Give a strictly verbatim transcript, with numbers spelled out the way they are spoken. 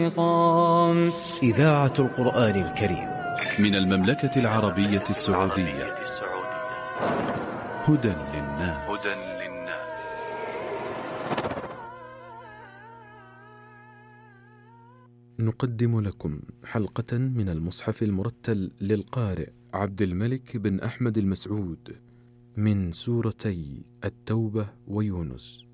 إذاعة القرآن الكريم من المملكة العربية السعودية. هدى للناس. نقدم لكم حلقة من المصحف المرتل للقارئ عبد الملك بن أحمد المسعود من سورتي التوبة ويونس.